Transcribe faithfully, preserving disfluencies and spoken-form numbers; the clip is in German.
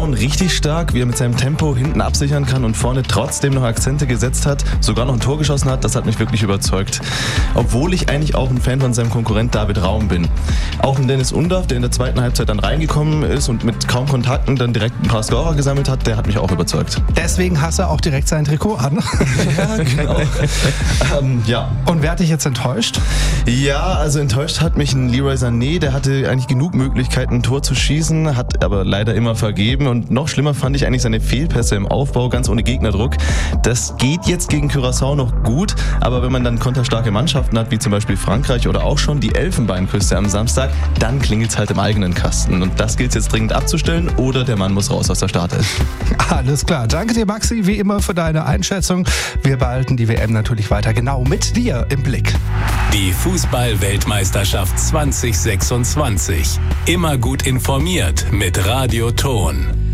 Vertrauen richtig stark, wie er mit seinem Tempo hinten absichern kann und vorne trotzdem noch Akzente gesetzt hat, sogar noch ein Tor geschossen hat, das hat mich wirklich überzeugt. Obwohl ich eigentlich auch ein Fan von seinem Konkurrent David Raum bin. Auch ein Dennis Undaff, der in der zweiten Halbzeit dann reingekommen ist und mit kaum Kontakten dann direkt ein paar Scorer gesammelt hat, der hat mich auch überzeugt. Deswegen hast du auch direkt sein Trikot an. Ja, genau. ähm, ja. Und wer hat dich jetzt enttäuscht? Ja, also enttäuscht hat mich ein Leroy Sané, der hatte eigentlich genug Möglichkeiten, ein Tor zu schießen, hat aber leider immer vergeben und noch schlimmer fand ich eigentlich seine Fehlpässe im Aufbau, ganz ohne Gegnerdruck. Das geht jetzt gegen Curaçao noch gut, aber wenn man dann konterstarke Mannschaften hat, wie zum Beispiel Frankreich oder auch schon die Elfenbeinküste am Samstag, dann klingelt es halt im eigenen Kasten und das gilt es jetzt dringend abzustellen oder der Mann muss raus aus der Startelf. Alles klar, danke dir Maxi, wie immer für deine Einschätzung. Wir behalten die W M natürlich weiter genau mit dir im Blick. Die Fußball-Weltmeisterschaft zwanzig sechsundzwanzig. Immer gut informiert mit Radio Ton.